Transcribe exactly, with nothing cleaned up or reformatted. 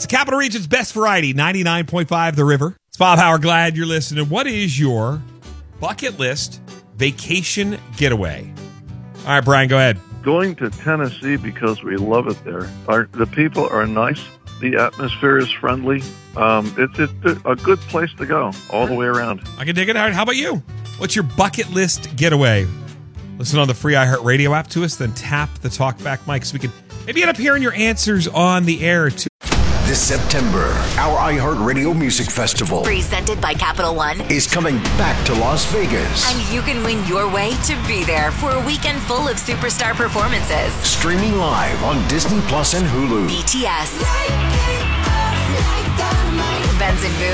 It's the Capital Region's best variety, ninety-nine point five The River. It's Bob Howard. Glad you're listening. What is your bucket list vacation getaway? All right, Brian, go ahead. Going to Tennessee because we love it there. Our, the people are nice. The atmosphere is friendly. Um, it's, it's a good place to go all the way around. I can dig it. All right, how about you? What's your bucket list getaway? Listen on the free iHeartRadio app to us, then tap the talkback mic so we can maybe end up hearing your answers on the air, too. This September, our iHeartRadio Music Festival, presented by Capital One, is coming back to Las Vegas. And you can win your way to be there for a weekend full of superstar performances. Streaming live on Disney Plus and Hulu. B T S. Benson Boone.